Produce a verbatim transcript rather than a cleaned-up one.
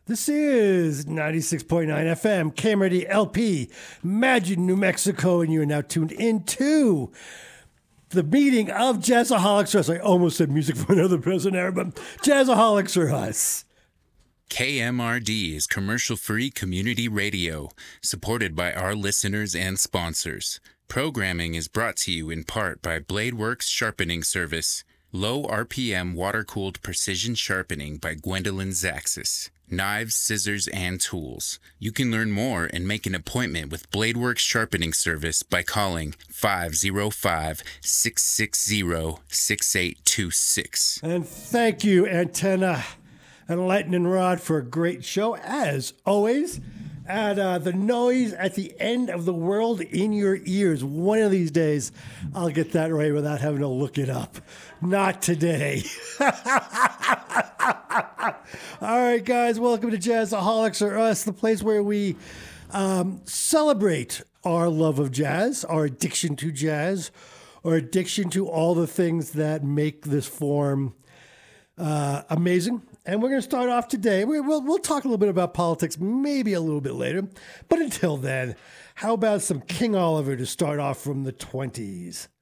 This is ninety-six point nine F M, K-M-R-D L P, Imagine, New Mexico, and you are now tuned into the meeting of Jazzaholics. I almost said music for another person there, but Jazzaholics are us. K M R D is commercial-free community radio, supported by our listeners and sponsors. Programming is brought to you in part by Bladeworks Sharpening Service, low R P M water-cooled precision sharpening by Gwendolyn Zaxis. Knives, scissors, and tools. You can learn more and make an appointment with Bladeworks Sharpening Service by calling five oh five, six six zero, six eight two six. And thank you, Antenna and Lightning Rod, for a great show, as always. And uh, the noise at the end of the world in your ears. One of these days, I'll get that right without having to look it up. Not today. All right, guys, welcome to Jazzaholics or Us, the place where we um, celebrate our love of jazz, our addiction to jazz, our addiction to all the things that make this form uh, amazing. And we're going to start off today. We, we'll, we'll talk a little bit about politics maybe a little bit later. But until then, how about some King Oliver to start off from the twenties?